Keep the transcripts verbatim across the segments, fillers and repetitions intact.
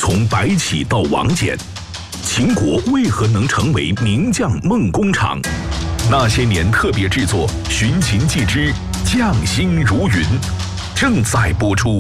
从白起到王翦，秦国为何能成为名将梦工厂？那些年特别制作《寻秦记之将星如云》正在播出。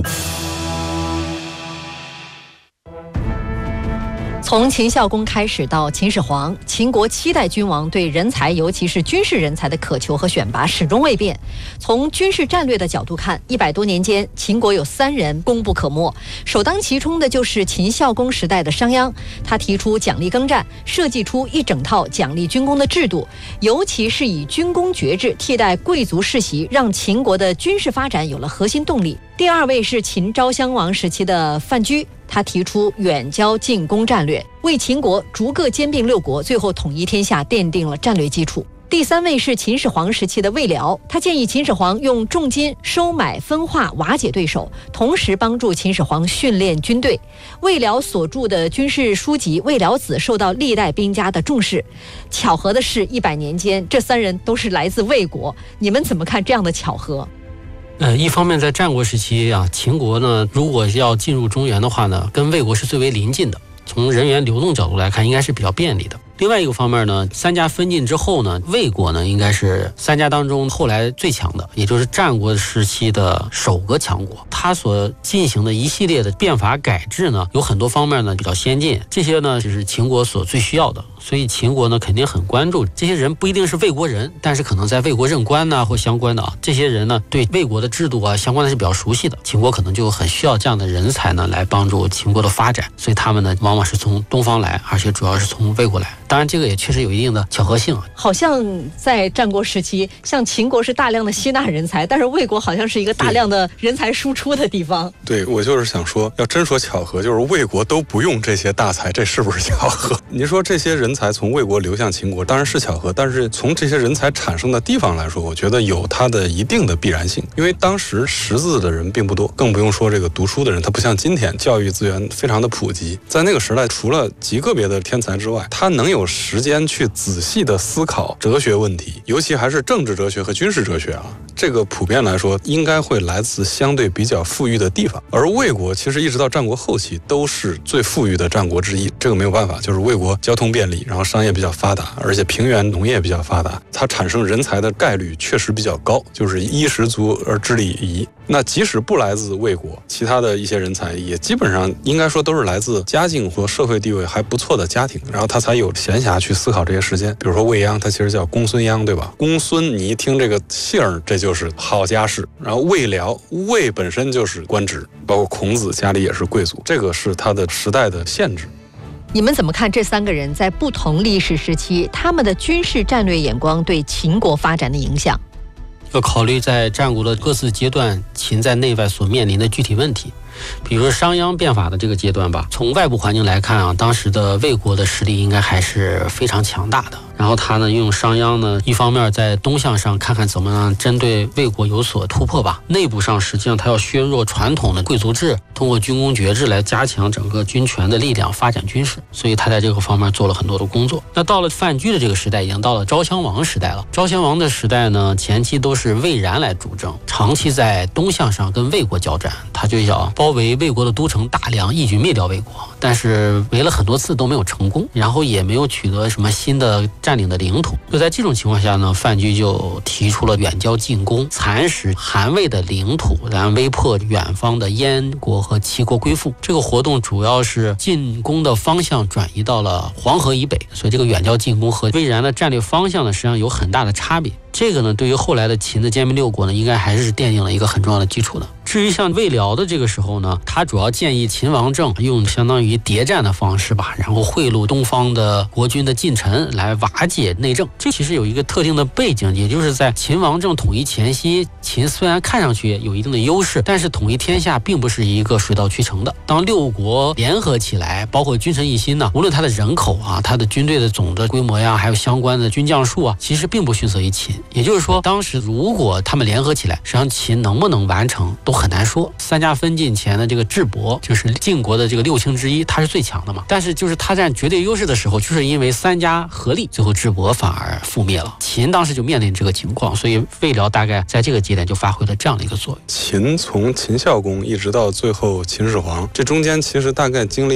从秦孝公开始到秦始皇，秦国七代君王对人才，尤其是军事人才的渴求和选拔始终未变。从军事战略的角度看，一百多年间，秦国有三人功不可没。首当其冲的就是秦孝公时代的商鞅，他提出奖励耕战，设计出一整套奖励军功的制度，尤其是以军功爵制替代贵族世袭，让秦国的军事发展有了核心动力。第二位是秦昭襄王时期的范雎，他提出远交近攻战略，为秦国逐个兼并六国，最后统一天下奠定了战略基础。第三位是秦始皇时期的魏辽，他建议秦始皇用重金收买分化瓦解对手，同时帮助秦始皇训练军队。魏辽所著的军事书籍《魏辽子》受到历代兵家的重视。巧合的是，一百年间这三人都是来自魏国，你们怎么看这样的巧合？ 呃，一方面在战国时期啊，秦国呢，如果要进入中原的话呢，跟魏国是最为邻近的，从人员流动角度来看，应该是比较便利的。另外一个方面呢，三家分晋之后呢，魏国呢应该是三家当中后来最强的，也就是战国时期的首个强国。它所进行的一系列的变法改制呢，有很多方面呢比较先进，这些呢就是秦国所最需要的。所以秦国呢肯定很关注这些人，不一定是魏国人，但是可能在魏国任官呐、啊、或相关的啊，这些人呢对魏国的制度啊相关的是比较熟悉的，秦国可能就很需要这样的人才呢来帮助秦国的发展，所以他们呢往往是从东方来，而且主要是从魏国来。当然这个也确实有一定的巧合性啊。 好像在战国时期，像秦国是大量的吸纳人才，但是魏国好像是一个大量的人才输出的地方。 对，我就是想说，要真说巧合，就是魏国都不用这些大才，这是不是巧合？您说这些人才从魏国流向秦国，当然是巧合，但是从这些人才产生的地方来说，我觉得有它的一定的必然性。因为当时识字的人并不多，更不用说这个读书的人，他不像今天教育资源非常的普及。在那个时代，除了极个别的天才之外，他能有时间去仔细的思考哲学问题，尤其还是政治哲学和军事哲学啊。这个普遍来说，应该会来自相对比较富裕的地方。而魏国其实一直到战国后期都是最富裕的战国之一，这个没有办法，就是魏国交通便利，然后商业比较发达，而且平原农业比较发达，它产生人才的概率确实比较高，就是衣食足而知礼仪。那即使不来自魏国，其他的一些人才也基本上应该说都是来自家境或社会地位还不错的家庭，然后他才有闲暇去思考这些时间。比如说魏鞅，他其实叫公孙鞅，对吧？公孙，你一听这个姓儿，这就是好家世。然后魏辽，魏本身就是官职，包括孔子家里也是贵族，这个是他的时代的限制。 你们怎么看这三个人在不同历史时期，他们的军事战略眼光对秦国发展的影响？ 要考虑在战国的各自阶段，秦在内外所面临的具体问题。比如说商鞅变法的这个阶段吧，从外部环境来看啊，当时的魏国的实力应该还是非常强大的。然后他呢用商鞅呢，一方面在东向上看看怎么样针对魏国有所突破吧，内部上实际上他要削弱传统的贵族制，通过军功爵制来加强整个军权的力量，发展军事，所以他在这个方面做了很多的工作。那到了范雎的这个时代，已经到了昭襄王时代了。昭襄王的时代呢，前期都是魏冉来主政，长期在东向上跟魏国交战，他就想包围魏国的都城大梁，一举灭掉魏国，但是围了很多次都没有成功，然后也没有取得什么新的占领的领土。就在这种情况下呢，范雎就提出了远交近攻，蚕食韩魏的领土，然后威迫远方的燕国和齐国归附。这个活动主要是进攻的方向转移到了黄河以北，所以这个远交近攻和魏冉的战略方向呢，实际上有很大的差别。这个呢，对于后来的秦的兼并六国呢，应该还是奠定了一个很重要的基础的。至于像魏辽的这个时候呢，他主要建议秦王政用相当于谍战的方式吧，然后贿赂东方的国君的近臣来瓦解内政。这其实有一个特定的背景，也就是在秦王政统一前夕，秦虽然看上去有一定的优势，但是统一天下并不是一个水到渠成的。当六国联合起来，包括君臣一心呢，无论他的人口啊，他的军队的总的规模呀，还有相关的军将数啊，其实并不逊色于秦。也就是说，当时如果他们联合起来，实际上秦能不能完成都很难说。三家分晋前的这个智伯，就是晋国的这个六卿之一，他是最强的嘛。但是就是他占绝对优势的时候，就是因为三家合力，最后智伯反而覆灭了。秦当时就面临这个情况，所以魏辽大概在这个节点就发挥了这样的一个作用。 秦从秦孝公一直到最后秦始皇，这中间其实大概经历